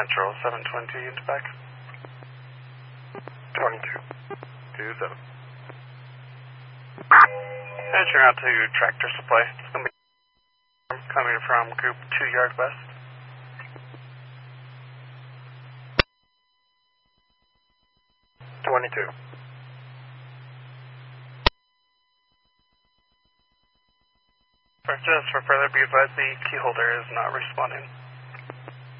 Central, 720 into back. 22. 27. Entering out to Tractor Supply. It's going to be coming from group 2 yard west. Just for further, be advised the key holder is not responding.